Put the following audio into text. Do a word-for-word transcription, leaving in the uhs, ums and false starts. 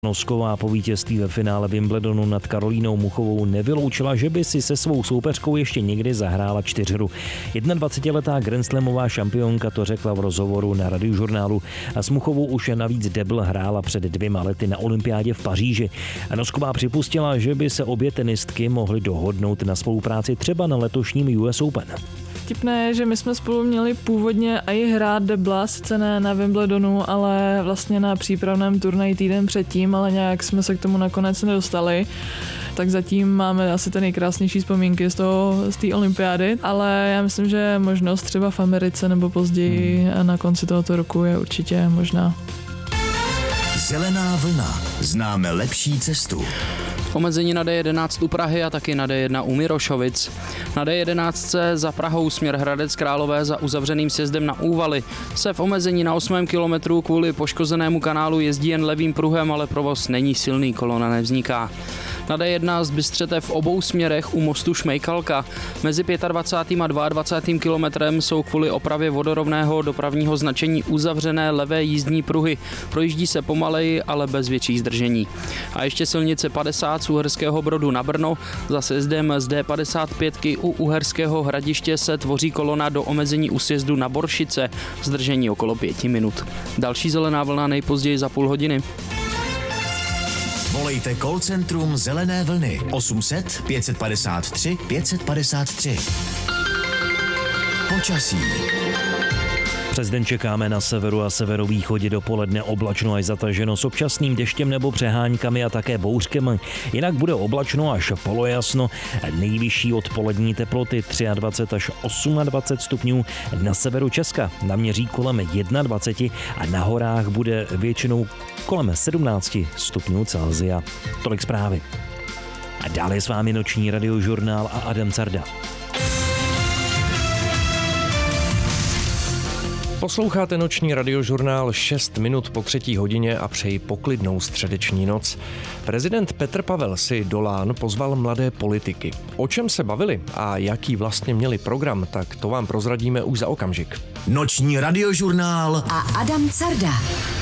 Nosková po vítězství ve finále Wimbledonu nad Karolínou Muchovou nevyloučila, že by si se svou soupeřkou ještě někdy zahrála čtyřhru. dvacetijednoletá grandslamová šampionka to řekla v rozhovoru na Radiožurnálu a s Muchovou už navíc debl hrála před dvěma lety na olympiádě v Paříži. Nosková připustila, že by se obě tenistky mohly dohodnout na spolupráci třeba na letošním U S Open. Vtipné je, že my jsme spolu měli původně i hrát debla, sice ne na Wimbledonu, ale vlastně na přípravném turnaji týden předtím, ale nějak jsme se k tomu nakonec nedostali. Tak zatím máme asi ty nejkrásnější vzpomínky z toho, z té olympiády, ale já myslím, že možnost třeba v Americe nebo později hmm. na konci tohoto roku je určitě možná. Zelená vlna. Známe lepší cestu. Omezení na D jedenáct u Prahy a taky na D jedna u Mirošovic. Na D jedenáct za Prahou směr Hradec Králové za uzavřeným sjezdem na Úvaly se v omezení na osmém kilometru kvůli poškozenému kanálu jezdí jen levým pruhem, ale provoz není silný, kolona nevzniká. Na D jedna z Bystřete v obou směrech u mostu Šmejkalka mezi dvacátým pátým a dvacátým druhým kilometrem jsou kvůli opravě vodorovného dopravního značení uzavřené levé jízdní pruhy. Projíždí se pomaleji, ale bez větších zdržení. A ještě silnice padesát z Uherského Brodu na Brno, za sjezdem z D padesát pět u Uherského Hradiště se tvoří kolona do omezení u sjezdu na Boršice, zdržení okolo pěti minut. Další zelená vlna nejpozději za půl hodiny. Volejte call centrum Zelené vlny osm set pět padesát tři pět padesát tři. Počasí. Přes den čekáme na severu a severovýchodě dopoledne oblačno až zataženo s občasným deštěm nebo přeháňkami a také bouřkami. Jinak bude oblačno až polojasno, nejvyšší odpolední teploty dvacet tři až dvacet osm stupňů na severu Česka. Naměří kolem dvacet jedna a na horách bude většinou kolem sedmnáct stupňů Celsia. Tolik zprávy. A dále je s vámi noční Radiožurnál a Adam Carda. Posloucháte noční Radiožurnál šest minut po třetí hodině a přeji poklidnou středeční noc. Prezident Petr Pavel si do Lán pozval mladé politiky. O čem se bavili a jaký vlastně měli program, tak to vám prozradíme už za okamžik. Noční Radiožurnál a Adam Carda.